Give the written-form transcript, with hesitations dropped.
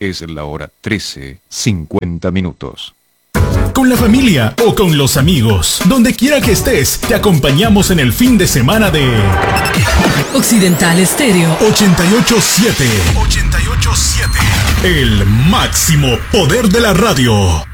Es la hora 13:50. Con la familia o con los amigos, donde quiera que estés, te acompañamos en el fin de semana de Occidental Estéreo 88.7. El máximo poder de la radio.